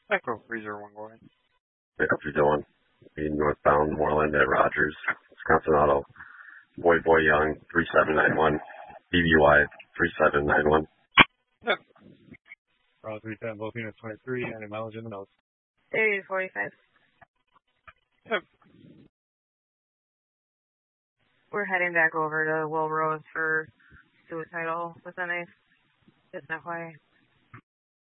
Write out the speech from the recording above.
Echo Freezer 1 go ahead. Hey, how's you doing? Be northbound Moreland at Rogers, Wisconsin Auto. Boy Young, 3791. BBY, 3791. Yep. Route 310, both units 23, and mileage in the notes. 45. Yep. We're heading back over to Will Rose for suicidal with a knife. Isn't that why?